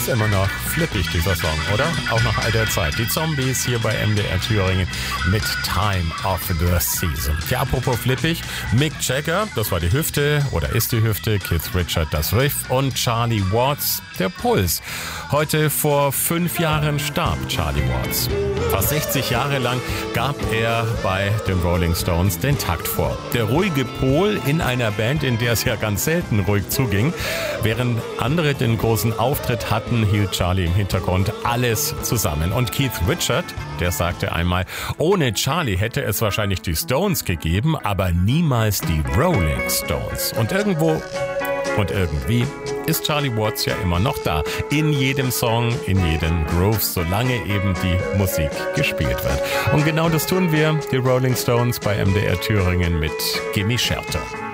Ist immer noch flippig, dieser Song, oder? Auch nach all der Zeit. Die Zombies hier bei MDR Thüringen mit Time of the Season. Ja, apropos flippig, Mick Jagger, das war die Hüfte oder ist die Hüfte, Keith Richards das Riff und Charlie Watts der Puls. Heute vor 5 Jahren starb Charlie Watts. Fast 60 Jahre lang gab er bei den Rolling Stones den Takt vor. Der ruhige Pol in einer Band, in der es ja ganz selten ruhig zuging. Während andere den großen Auftritt hatten, hielt Charlie im Hintergrund alles zusammen. Und Keith Richards, der sagte einmal, ohne Charlie hätte es wahrscheinlich die Stones gegeben, aber niemals die Rolling Stones. Und irgendwo und irgendwie ist Charlie Watts ja immer noch da. In jedem Song, in jedem Groove, solange eben die Musik gespielt wird. Und genau das tun wir, die Rolling Stones bei MDR Thüringen mit Gimme Shelter.